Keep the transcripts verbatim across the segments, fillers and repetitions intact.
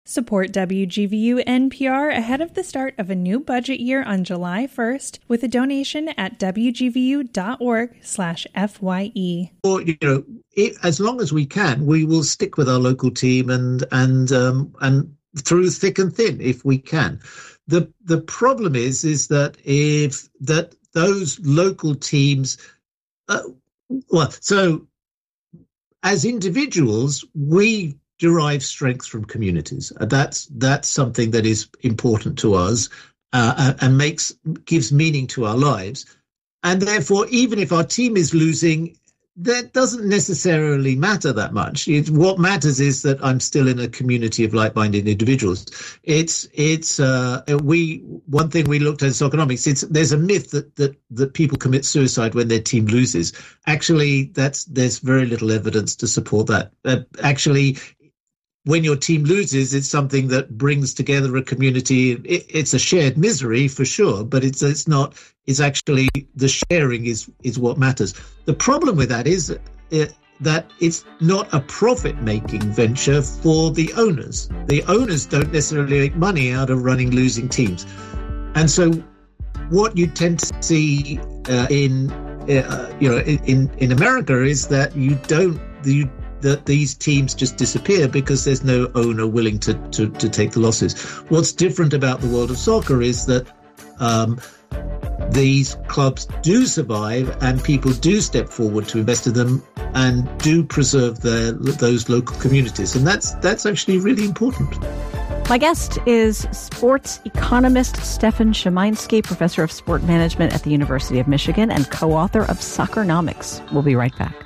Support W G V U N P R ahead of the start of a new budget year on July first with a donation at w g v u dot org slash f y e. Or, you know, it, as long as we can, we will stick with our local team and and um, and through thick and thin if we can. The the problem is is that if that those local teams, uh, well, so as individuals, we derive strength from communities. Uh, that's that's something that is important to us uh, and makes gives meaning to our lives. And therefore, even if our team is losing, that doesn't necessarily matter that much. It, what matters is that I'm still in a community of like-minded individuals. It's it's uh, we one thing we looked at in Soccernomics. It's there's a myth that that that people commit suicide when their team loses. Actually, that's there's very little evidence to support that. Uh, actually, when your team loses, it's something that brings together a community. It, it's a shared misery for sure, but it's it's not. It's actually the sharing is is what matters. The problem with that is it, that it's not a profit-making venture for the owners. The owners don't necessarily make money out of running losing teams, and so what you tend to see uh, in uh, you know in in America is that you don't you. that these teams just disappear because there's no owner willing to, to, to take the losses. What's different about the world of soccer is that um, these clubs do survive and people do step forward to invest in them and do preserve their, those local communities. And that's that's actually really important. My guest is sports economist Stefan Szymański, professor of sport management at the University of Michigan and co-author of Soccernomics. We'll be right back.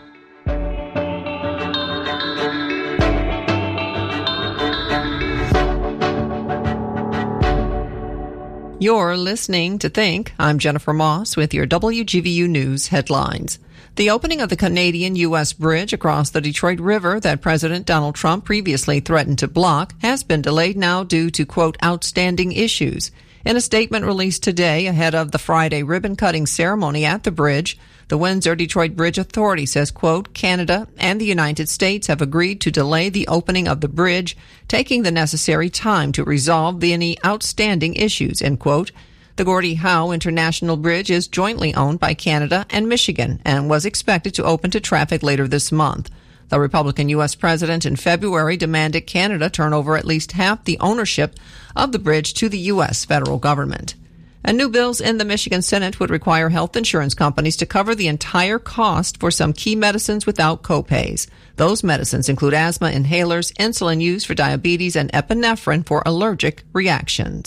You're listening to Think. I'm Jennifer Moss with your W G V U News headlines. The opening of the Canadian-U S bridge across the Detroit River that President Donald Trump previously threatened to block has been delayed now due to, quote, outstanding issues. In a statement released today ahead of the Friday ribbon-cutting ceremony at the bridge, the Windsor-Detroit Bridge Authority says, quote, Canada and the United States have agreed to delay the opening of the bridge, taking the necessary time to resolve the any outstanding issues, end quote. The Gordie Howe International Bridge is jointly owned by Canada and Michigan and was expected to open to traffic later this month. The Republican U S president in February demanded Canada turn over at least half the ownership of the bridge to the U S federal government. And new bills in the Michigan Senate would require health insurance companies to cover the entire cost for some key medicines without copays. Those medicines include asthma inhalers, insulin use for diabetes, and epinephrine for allergic reactions.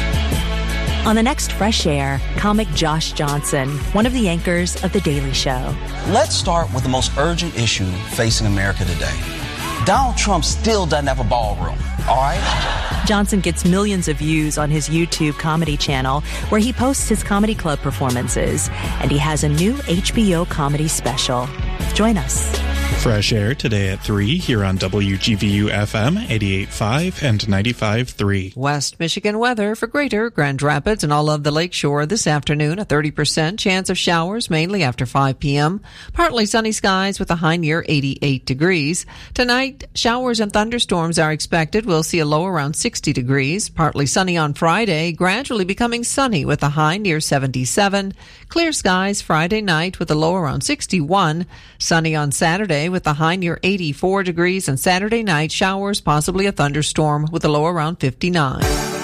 On the next Fresh Air, comic Josh Johnson, one of the anchors of The Daily Show. Let's start with the most urgent issue facing America today. Donald Trump still doesn't have a ballroom, all right? Johnson gets millions of views on his YouTube comedy channel, where he posts his comedy club performances, and he has a new H B O comedy special. Join us. Fresh Air today at three here on W G V U F M eighty-eight point five and ninety-five point three. West Michigan weather for Greater Grand Rapids and all of the Lakeshore this afternoon. A thirty percent chance of showers, mainly after five p.m. Partly sunny skies with a high near eighty-eight degrees. Tonight, showers and thunderstorms are expected. We'll see a low around sixty degrees. Partly sunny on Friday, gradually becoming sunny with a high near seventy-seven. Clear skies Friday night with a low around sixty-one. Sunny on Saturday with a high near eighty-four degrees, and Saturday night showers, possibly a thunderstorm with a low around fifty-nine.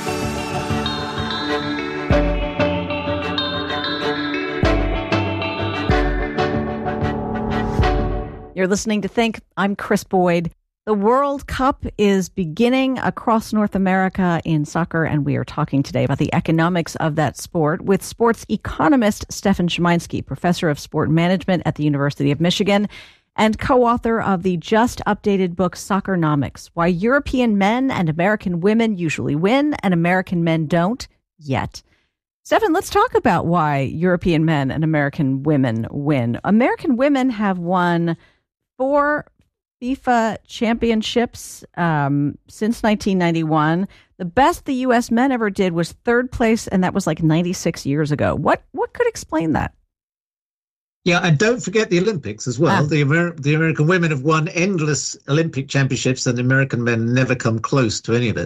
You're listening to Think. I'm Chris Boyd. The World Cup is beginning across North America in soccer, and we are talking today about the economics of that sport with sports economist Stefan Szymański, professor of sport management at the University of Michigan and co-author of the just updated book Soccernomics, Why European Men and American Women Usually Win and American Men Don't Yet. Stefan, let's talk about why European men and American women win. American women have won four FIFA championships um, since nineteen ninety-one. The best the U S men ever did was third place, and that was like ninety-six years ago. What what could explain that? Yeah, and don't forget the Olympics as well. Ah. The, Amer- the American women have won endless Olympic championships, and the American men never come close to any of it.